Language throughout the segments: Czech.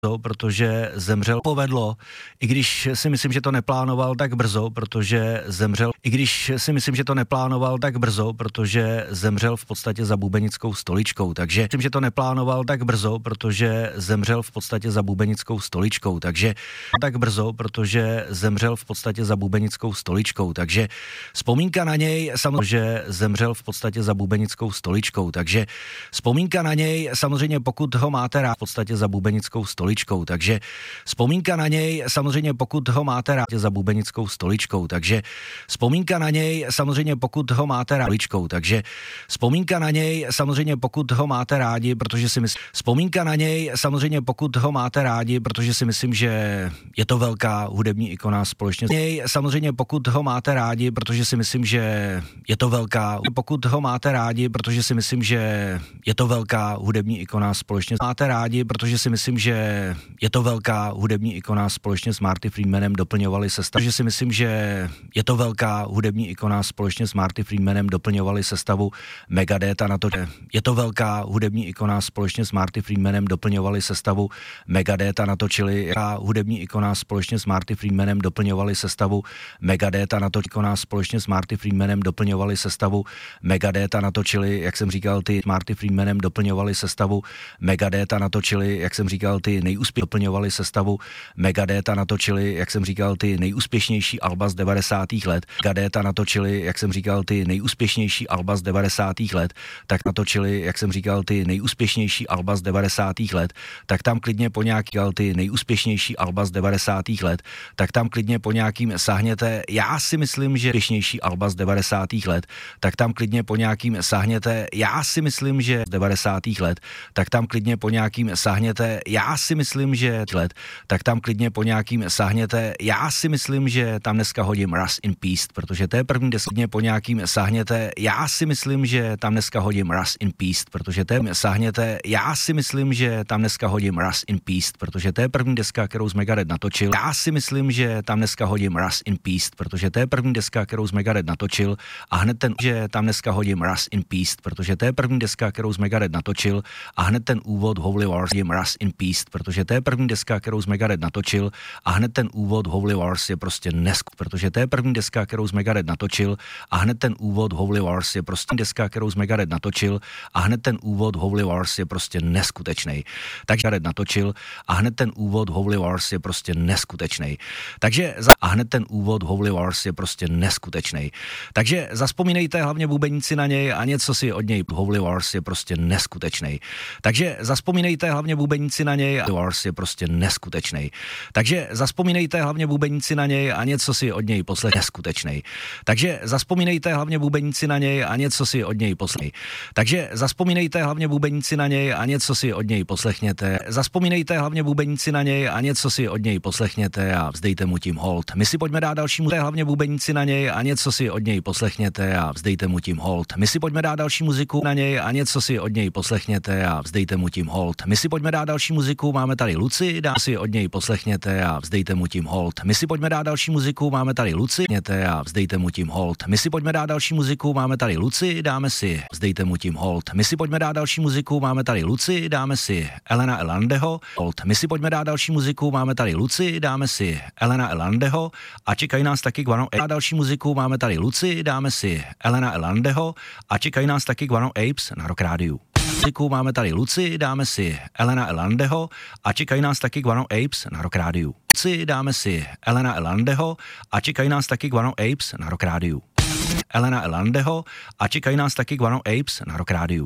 protože zemřel, povedlo, i když si myslím, že to neplánoval tak brzo, protože zemřel, i když si myslím, že to neplánoval tak brzo, protože zemřel v podstatě za bubenickou stoličkou, takže myslím, že to neplánoval tak brzo, protože zemřel v podstatě za bubenickou stoličkou, takže tak brzo, protože zemřel v podstatě za bubenickou stoličkou, takže vzpomínka na něj samozřejmě zemřel v podstatě za bubenickou stoličkou, takže vzpomínka na něj samozřejmě, pokud ho máte rád, v podstatě za bubenickou stoličkou, takže vzpomínka na něj samozřejmě, pokud ho máte rád, za bubenickou stoličkou, takže vzpomínka na něj samozřejmě, pokud ho máte rád, takže vzpomínka na něj samozřejmě, pokud ho máte rádi, protože si myslím, vzpomínka na něj samozřejmě, pokud ho máte rádi, protože si myslím, že je to velká hudební ikona společně. Něj samozřejmě, pokud ho máte rádi, protože si myslím, že je to velká, pokud ho máte rádi, protože si myslím, že je to velká hudební ikona společně. Máte rádi, protože si myslím, že je to velká hudební ikona společně s Marty Friedmanem doplňovali sestavu, že si myslím, že je to velká hudební ikona společně s Marty Friedmanem doplňovali sestavu Megadeth a na to, je to velká hudební ikona společně s Marty Friedmanem doplňovali sestavu Megadeth a natočili hudební ikona společně s Marty Friedmanem doplňovali sestavu Megadeth a natočili ikona společně s Marty Friedmanem doplňovali sestavu Megadeth a natočili, jak jsem říkal, ty Marty Friedmanem doplňovali sestavu Megadeth a natočili, jak jsem říkal, ty doplňovali sestavu Megadeth a natočili, jak jsem říkal, ty nejúspěšnější alba z 90. let. Megadeth a natočili, jak jsem říkal, ty nejúspěšnější alba z 90. let, tak natočili, jak jsem říkal, ty nejúspěšnější alba z 90. let, tak tam klidně po nějaký ty nejúspěšnější alba z 90. let, tak tam klidně po nějakým sahněte. Já si myslím, že úspěšnější alba z 90. let, tak tam klidně po nějakým sahněte. Já si myslím, že z 90. let, tak tam klidně po nějakým sahněte. Já si myslím, že let, tak tam klidně po nějakým sahněte. Já si myslím, že tam dneska hodím Rust in Peace, protože to je první desklidně po nějakým sahněte. Já si myslím, že tam dneska hodím Rust in Peace, protože to je sahněte. Já si myslím, že tam dneska hodím Rust in Peace, protože to je první deska, kterou z Megadeth natočil. Já si myslím, že tam dneska hodím Rust in Peace, protože to je první deska, kterou z Megadeth natočil a hned ten, že tam dneska hodím Rust in Peace, protože to je první deska, kterou z Megadeth natočil a hned ten úvod Holy Wars je Rust in Peace, protože to je první deska, kterou z Megadeth natočil a hned ten úvod Holy Wars je prostě protože to je první deska, kterou z Megadeth natočil a hned ten úvod Holy Wars je prostě deska, kterou z Megadeth natočil a hned ten úvod Holy Wars je prostě neskutečný. Takže Megadeth natočil a hned ten úvod Holy Wars je prostě neskutečný. Takže a hned ten úvod Holy Wars je prostě neskutečný. Takže zazpomínejte hlavně bubeníci na něj a něco si od něj. Holy Wars je prostě neskutečný. Takže zazpomínejte hlavně bubeníci na něj a Wars je prostě neskutečný. Takže zazpomínejte hlavně bubeníci na něj a něco si od něj poslechněte. Neskutečný. Takže zazpomínejte hlavně bubeníci na něj a něco si od něj poslechněte. Takže zazpomínejte hlavně bubeníci na něj a něco si od něj poslechněte. Zazpomínejte hlavně bubeníci na něj a něco si od něj poslechněte a vzdejte mu tím hold. My si pojďme dát další muziku, hlavně bubeníci na něj a něco si od něj poslechněte a vzdejte mu tím hold. My si pojďme dát další muziku na něj a něco si od něj poslechněte a vzdejte mu tím hold. My si pojďme dát další muziku, máme tady Luci, dá si od něj poslechněte a vzdejte mu tím hold. My si pojďme dát další muziku, máme tady Luci, a vzdejte mu tím hold. My si pojďme dát další muziku, máme tady Luci, dáme si, vzdejte mu tím hold. My si pojďme dát další muziku, máme tady Luci, dáme si Elena Elandeho, hold. My si pojďme dát další muziku, máme tady Luci, dáme si Elena Elandeho a čekají nás taky Guano Apes. Další muziku máme tady Luci, dáme si Elena Elandeho a čekají nás taky Guano Apes na Rock Rádiu. Muziku máme tady Luci, dáme si Elena Elandeho a čekají nás taky Guano Apes na Rock Rádiu. Luci, dáme si Elena Elandeho a čekají nás taky Guano Apes na Rock Rádiu. Elena Elandeho a čekají nás taky Guano Apes na Rock Rádiu.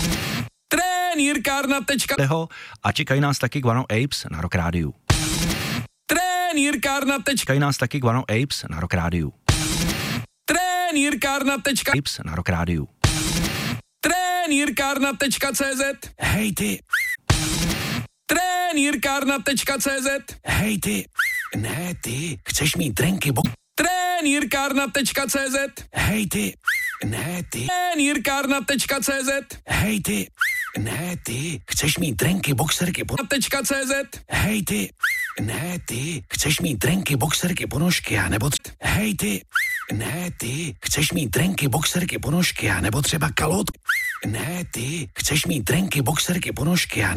Trenýrkárna. A čekají nás taky Guano Apes na Rock Rádiu. Trenýrkárna. Čekají nás taky Guano Apes na Rock Rádiu. Trenýrkárna. Apes na Rock Rádiu. Trenýrkárna.cz. Hej ty. Trenýrkárna.cz. Hej ty. Ne ty. Chceš mít drinky Trenýrkárna.cz. Hej ty. Ne ty. Trenýrkárna.cz. Hej ty. Ne ty. Chceš mít drinky, boxerky, .cz. Hej ty. Ne ty. Chceš mít drinky, boxerky, ponožky a nebo hej ty. Ne ty. Chceš mít drinky, boxerky, ponožky a nebo třeba kalot. Ne ty. Chceš mít drinky, boxerky, ponožky a